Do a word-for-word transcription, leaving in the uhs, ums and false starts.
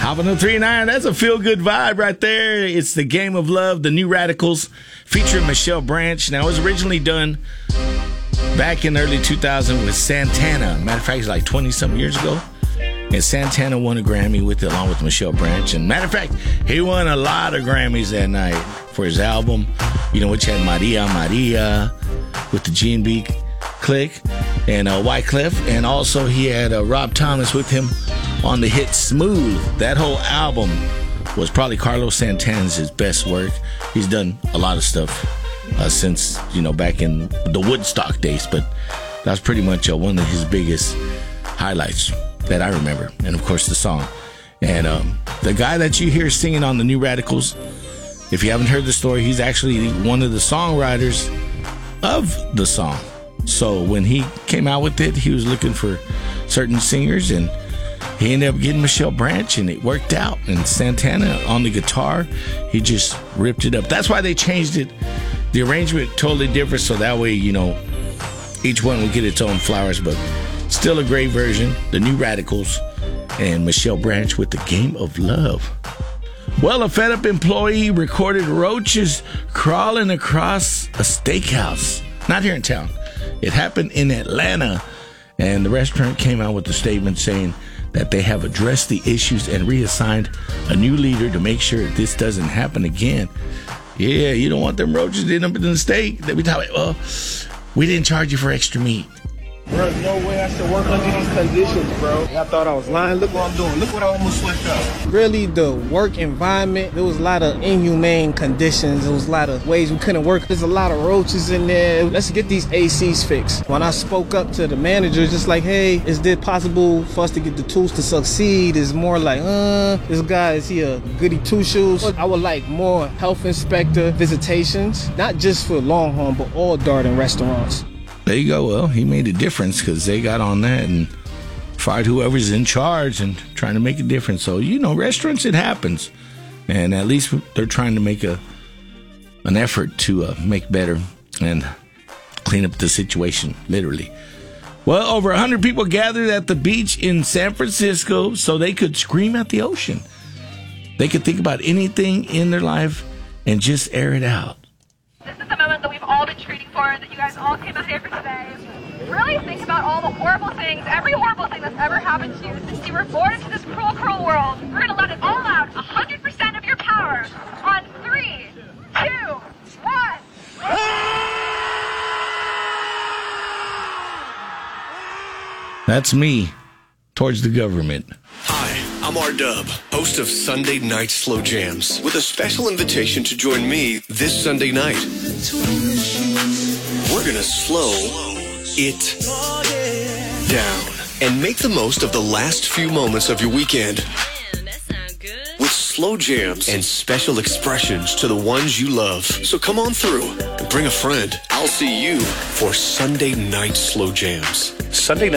Hop on the three nine, that's a feel-good vibe right there. It's The Game of Love, The New Radicals, featuring Michelle Branch. Now, it was originally done back in the early two thousands with Santana. Matter of fact, it's like twenty-something years ago. And Santana won a Grammy with it, along with Michelle Branch. And matter of fact, he won a lot of Grammys that night for his album, you know, which had Maria Maria with the G and B Click and uh, Wyclef. And also he had uh, Rob Thomas with him on the hit Smooth. That whole album was probably Carlos Santana's his best work. He's done a lot of stuff uh, since, you know, back in the Woodstock days, but that's pretty much uh, one of his biggest highlights that I remember. And of course the song. And um, the guy that you hear singing on the New Radicals, if you haven't heard the story, he's actually one of the songwriters of the song. So when he came out with it, he was looking for certain singers, and he ended up getting Michelle Branch, and it worked out. And Santana on the guitar, he just ripped it up. That's why they changed it. The arrangement totally different, so that way, you know, each one would get its own flowers, but still a great version. The New Radicals and Michelle Branch with The Game of Love. Well, a fed-up employee recorded roaches crawling across a steakhouse. Not here in town. It happened in Atlanta, and the restaurant came out with a statement saying that they have addressed the issues and reassigned a new leader to make sure this doesn't happen again. Yeah, you don't want them roaches in up in the steak. They be talking, well, we didn't charge you for extra meat. Bro, there's no way I should work under these conditions, bro. I thought I was lying. Look what I'm doing. Look what I almost swept up. Really, the work environment, there was a lot of inhumane conditions. There was a lot of ways we couldn't work. There's a lot of roaches in there. Let's get these A Cs fixed. When I spoke up to the manager, just like, hey, is it possible for us to get the tools to succeed? It's more like, uh, this guy, is he a goody two-shoes? I would like more health inspector visitations, not just for Longhorn, but all Darden restaurants. There you go. Well, he made a difference because they got on that and fired whoever's in charge and trying to make a difference. So, you know, restaurants, it happens. And at least they're trying to make a an effort to uh, make better and clean up the situation, literally. Well, over one hundred people gathered at the beach in San Francisco so they could scream at the ocean. They could think about anything in their life and just air it out. This is the moment that we've all been treating for, that you guys all came out here for today. Really think about all the horrible things, every horrible thing that's ever happened to you since you were born into this cruel, cruel world. We're going to let it all out, one hundred percent of your power, on three, two, one. That's me towards the government. Hi, I'm R-Dub, host of Sunday Night Slow Jams, with a special invitation to join me this Sunday night. We're gonna slow it down and make the most of the last few moments of your weekend. With slow jams and special expressions to the ones you love. So come on through and bring a friend. I'll see you for Sunday Night Slow Jams. Sunday night.